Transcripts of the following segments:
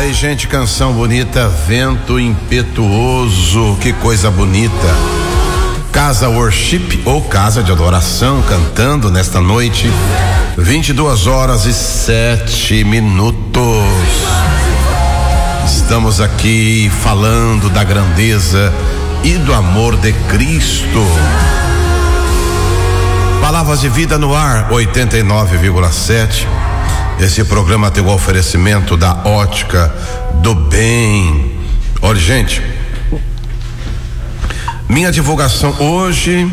aí, gente, canção bonita, Vento Impetuoso, que coisa bonita. Casa Worship ou Casa de Adoração cantando nesta noite, 22h07. Estamos aqui falando da grandeza e do amor de Cristo. Palavras de Vida no ar, 89,7. Esse programa tem o oferecimento da Ótica do Bem. Olha, gente, minha divulgação hoje,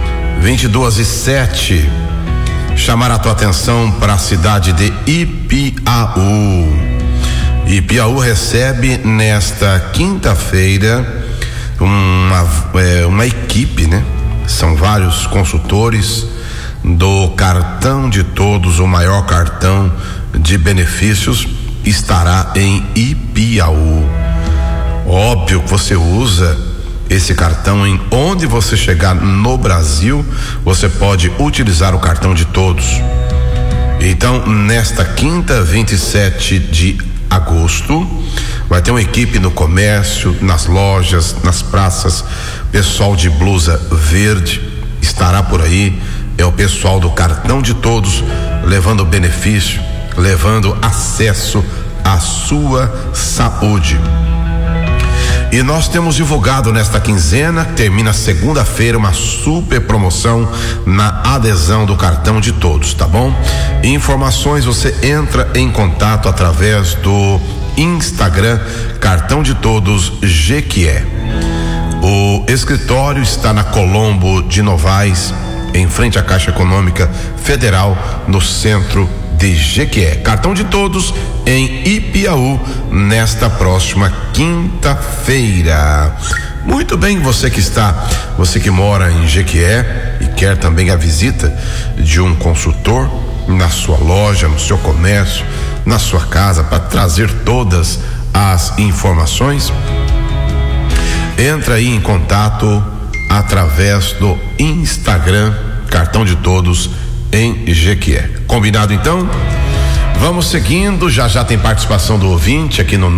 22h07, chamar a tua atenção para a cidade de Ipiaú. Ipiaú recebe nesta quinta-feira uma equipe, né? São vários consultores do Cartão de Todos, o maior cartão de benefícios, estará em Ipiaú. Óbvio que você usa esse cartão em onde você chegar no Brasil, você pode utilizar o Cartão de Todos. Então, nesta quinta, 27 de agosto, vai ter uma equipe no comércio, nas lojas, nas praças. Pessoal de blusa verde estará por aí. É o pessoal do Cartão de Todos, levando benefício, levando acesso à sua saúde. E nós temos divulgado nesta quinzena, termina segunda-feira, uma super promoção na adesão do Cartão de Todos, tá bom? Informações, você entra em contato através do Instagram Cartão de Todos Jequié. O escritório está na Colombo de Novaes, em frente à Caixa Econômica Federal, no centro de Jequié. Cartão de Todos em Ipiaú nesta próxima quinta-feira. Muito bem, você que mora em Jequié e quer também a visita de um consultor na sua loja, no seu comércio, na sua casa, para trazer todas as informações, entra aí em contato através do Instagram Cartão de Todos em Jequié. Combinado então? Vamos seguindo, já tem participação do ouvinte aqui no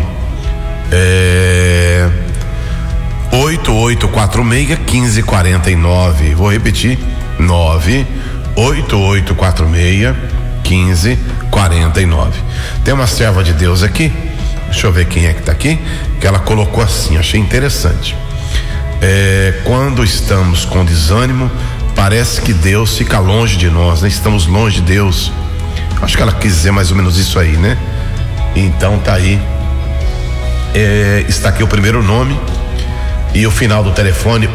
8846-1549. Vou repetir, 98846-1549. Tem uma serva de Deus aqui, deixa eu ver quem é que tá aqui, que ela colocou assim, achei interessante. Quando estamos com desânimo, parece que Deus fica longe de nós, né? Estamos longe de Deus. Acho que ela quis dizer mais ou menos isso aí, né? Então tá aí. Está aqui o primeiro nome e o final do telefone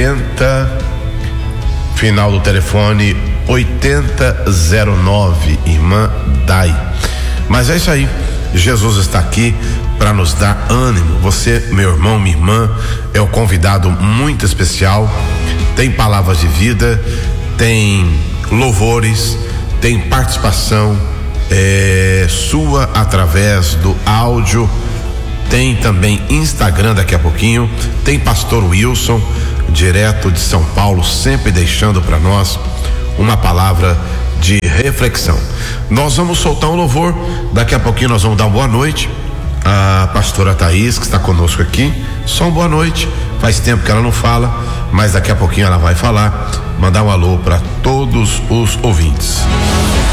8009, irmã Dai. Mas é isso aí. Jesus está aqui para nos dar ânimo. Você, meu irmão, minha irmã, é um convidado muito especial. Tem palavras de vida, tem louvores, tem participação sua através do áudio, tem também Instagram daqui a pouquinho, tem pastor Wilson, direto de São Paulo, sempre deixando para nós uma palavra de reflexão. Nós vamos soltar um louvor, daqui a pouquinho nós vamos dar uma boa noite à pastora Thaís, que está conosco aqui. Só uma boa noite, faz tempo que ela não fala, mas daqui a pouquinho ela vai falar. Mandar um alô para todos os ouvintes.